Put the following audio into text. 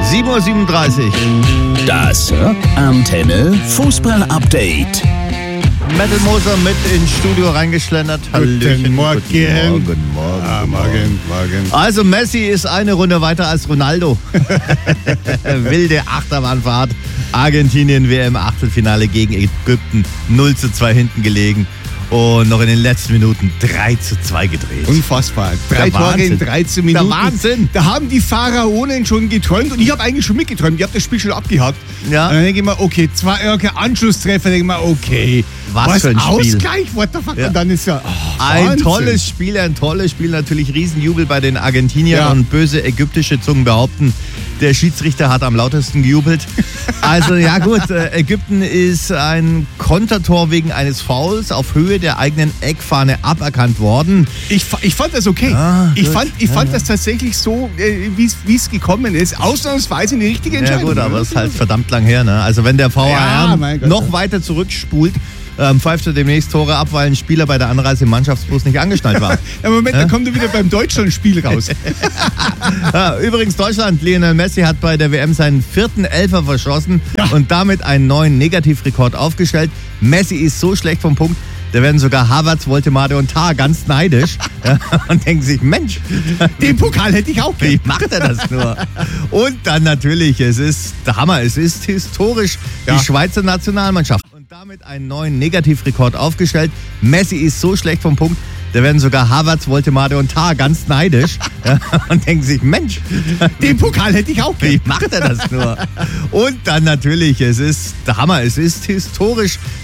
7:37 Uhr. Das Rockantenne Fußball-Update. Metal Moser mit ins Studio reingeschlendert. Guten Morgen. Guten Morgen. Morgen. Also Messi ist eine Runde weiter als Ronaldo. Wilde Achterbahnfahrt. Argentinien WM-Achtelfinale gegen Ägypten 0:2 hinten gelegen. Und noch in den letzten Minuten 3:2 gedreht. Unfassbar. 3 Tore in 13 Minuten. Der Wahnsinn. Da haben die Pharaonen schon geträumt und ich habe eigentlich schon mitgeträumt. Ich habe das Spiel schon abgehakt. Ja. Und dann denke ich mir, okay, 2 Anschlusstreffer, denke ich mir, okay. Was für ein Spiel. Ausgleich, what the fuck? Ja. Und dann ist ja Ein Wahnsinn. tolles Spiel. Natürlich Riesenjubel bei den Argentiniern Ja. und böse ägyptische Zungen behaupten, der Schiedsrichter hat am lautesten gejubelt. Also ja gut, Ägypten ist ein Kontertor wegen eines Fouls auf Höhe der eigenen Eckfahne aberkannt worden. Ich fand das okay. Ja, ich gut. fand das tatsächlich so, wie es gekommen ist. Ausnahmsweise eine richtige Ja Entscheidung. gut, aber es ist halt verdammt lang her. Ne? Also wenn der Ja, VAR mein Gott, noch ja. weiter zurückspult, pfeift er demnächst Tore ab, weil ein Spieler bei der Anreise im Mannschaftsbus nicht angeschnallt war. Ja, Moment, da kommt er wieder beim Deutschland-Spiel raus. Ja, übrigens Deutschland, Lionel Messi hat bei der WM seinen 4. Elfer verschossen Ja. und damit einen neuen Negativrekord aufgestellt. Messi ist so schlecht vom Punkt, da werden sogar Havertz, Woltemade und Tah ganz neidisch ja, und denken sich, Mensch, Den Pokal hätte ich auch wie gern. macht er das nur? Und dann natürlich, es ist der Hammer, es ist historisch, Ja. die Schweizer Nationalmannschaft. Und damit einen neuen Negativrekord aufgestellt. Messi ist so schlecht vom Punkt, da werden sogar Havertz, Woltemade und Tah ganz neidisch ja, und denken sich, Mensch, Den Pokal hätte ich auch gern. wie macht er das nur? Und dann natürlich, es ist der Hammer, es ist historisch,